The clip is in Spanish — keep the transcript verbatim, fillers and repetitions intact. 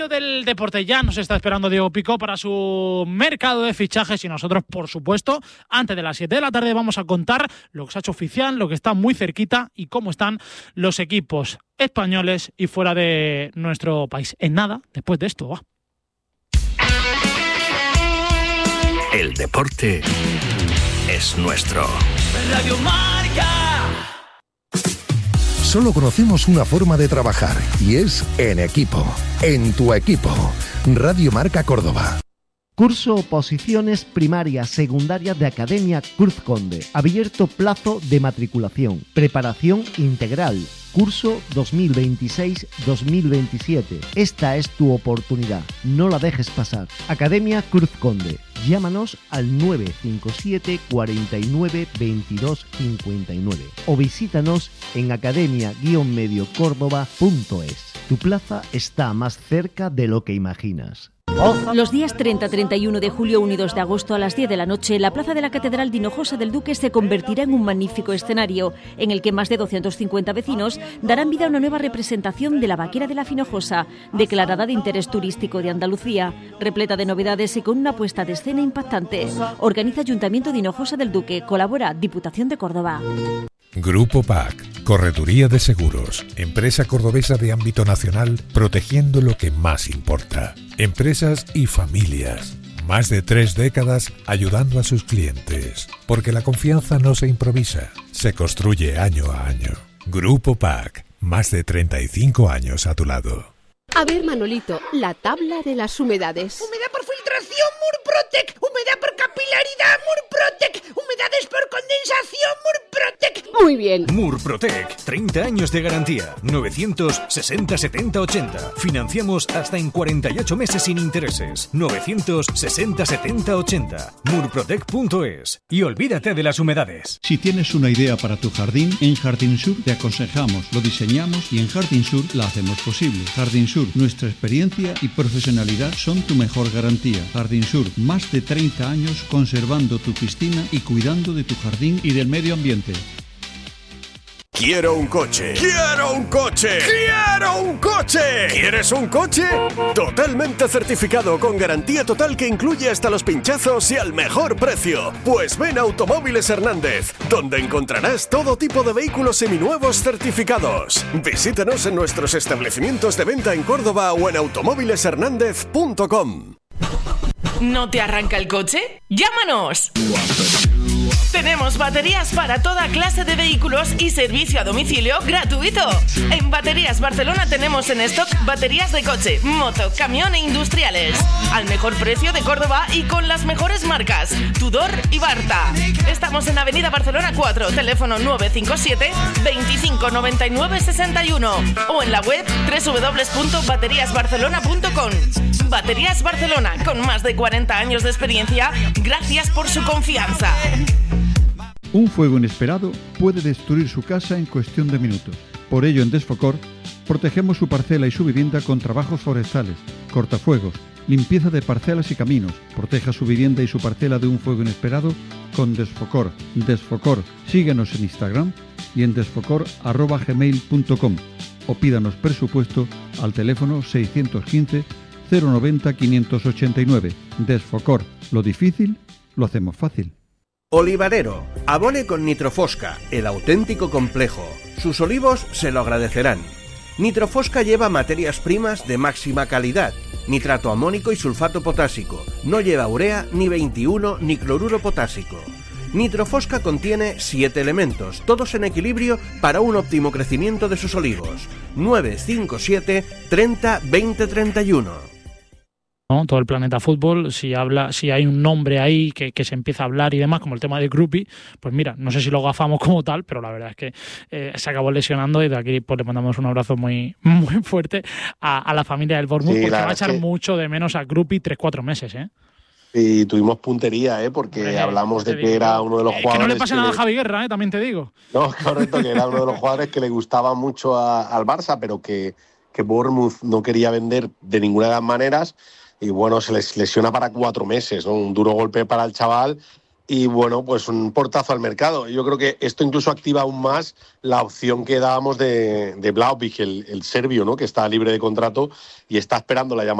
Del deporte ya nos está esperando Diego Picó para su mercado de fichajes y nosotros, por supuesto, antes de las siete de la tarde vamos a contar lo que se ha hecho oficial, lo que está muy cerquita y cómo están los equipos españoles y fuera de nuestro país. En nada, después de esto, va. El deporte es nuestro. Radio Marca. Solo conocemos una forma de trabajar y es en equipo, en tu equipo. Radio Marca Córdoba. Curso Oposiciones Primarias Secundarias de Academia Cruz Conde. Abierto plazo de matriculación. Preparación integral. Curso dos mil veintiséis dos mil veintisiete. Esta es tu oportunidad. No la dejes pasar. Academia Cruz Conde. Llámanos al nueve cinco siete cuarenta y nueve veintidós cincuenta y nueve o visítanos en academia guion medio córdoba punto es. Tu plaza está más cerca de lo que imaginas. Los días treinta, treinta y uno de julio, uno y dos de agosto a las diez de la noche, la plaza de la Catedral de Hinojosa del Duque se convertirá en un magnífico escenario en el que más de doscientos cincuenta vecinos darán vida a una nueva representación de la Vaquera de la Finojosa, declarada de interés turístico de Andalucía, repleta de novedades y con una puesta de escena impactante. Organiza Ayuntamiento de Hinojosa del Duque, colabora Diputación de Córdoba. Grupo P A C, Correduría de Seguros, empresa cordobesa de ámbito nacional, protegiendo lo que más importa. Empresas y familias. Más de tres décadas ayudando a sus clientes. Porque la confianza no se improvisa, se construye año a año. Grupo P A C, más de treinta y cinco años a tu lado. A ver, Manolito, la tabla de las humedades. Humedad por filtración, Murprotec. Humedad por capilaridad, Murprotec. Humedades por condensación, Murprotec. Muy bien. Murprotec, treinta años de garantía. novecientos sesenta setenta ochenta. Financiamos hasta en cuarenta y ocho meses sin intereses. novecientos sesenta setenta ochenta. Murprotec punto es. Y olvídate de las humedades. Si tienes una idea para tu jardín, en Jardín Sur te aconsejamos, lo diseñamos y en Jardín Sur la hacemos posible. Jardín Sur, nuestra experiencia y profesionalidad son tu mejor garantía. Jardín Sur, más de treinta años conservando tu piscina y cuidando de tu jardín y del medio ambiente. Quiero un coche. ¡Quiero un coche! ¡Quiero un coche! ¿Quieres un coche? Totalmente certificado con garantía total que incluye hasta los pinchazos y al mejor precio. Pues ven a Automóviles Hernández, donde encontrarás todo tipo de vehículos seminuevos certificados. Visítanos en nuestros establecimientos de venta en Córdoba o en automóviles hernández punto com. ¿No te arranca el coche? ¡Llámanos! Tenemos baterías para toda clase de vehículos y servicio a domicilio gratuito. En Baterías Barcelona tenemos en stock baterías de coche, moto, camión e industriales. Al mejor precio de Córdoba y con las mejores marcas, Tudor y Barta. Estamos en Avenida Barcelona cuatro, teléfono nueve cinco siete, veinticinco noventa y nueve sesenta y uno o en la web doble u doble u doble u punto baterías barcelona punto com. Baterías Barcelona, con más de cuarenta años de experiencia, gracias por su confianza. Un fuego inesperado puede destruir su casa en cuestión de minutos. Por ello, en Desfocor, protegemos su parcela y su vivienda con trabajos forestales, cortafuegos, limpieza de parcelas y caminos. Proteja su vivienda y su parcela de un fuego inesperado con Desfocor. Desfocor, síguenos en Instagram y en desfocor arroba gmail punto com o pídanos presupuesto al teléfono seiscientos quince cero noventa quinientos ochenta y nueve. Desfocor, lo difícil lo hacemos fácil. Olivarero, abone con Nitrofosca, el auténtico complejo. Sus olivos se lo agradecerán. Nitrofosca lleva materias primas de máxima calidad, nitrato amónico y sulfato potásico. No lleva urea, ni veintiuno, ni cloruro potásico. Nitrofosca contiene siete elementos, todos en equilibrio para un óptimo crecimiento de sus olivos. nueve cinco siete, treinta, veinte, treinta y uno. ¿No? Todo el planeta fútbol, si habla, si hay un nombre ahí que, que se empieza a hablar y demás, como el tema de Gruppi, pues mira, no sé si lo gafamos como tal, pero la verdad es que eh, se acabó lesionando y de aquí pues le mandamos un abrazo muy, muy fuerte a, a la familia del Bournemouth, sí, porque va a echar que... mucho de menos a Gruppi tres, cuatro meses, ¿eh? Y tuvimos puntería, ¿eh? Porque eh, hablamos de que digo, era uno de los eh, jugadores... Que no le pase nada le... a Javi Guerra, ¿eh? También te digo. No, correcto, que era uno de los jugadores que le gustaba mucho a, al Barça, pero que, que Bournemouth no quería vender de ninguna de las maneras. Y bueno, se les lesiona para cuatro meses, ¿no? Un duro golpe para el chaval y bueno, pues un portazo al mercado. Yo creo que esto incluso activa aún más la opción que dábamos de, de Vlahovic, el, el serbio, ¿no? Que está libre de contrato y está esperando la llamada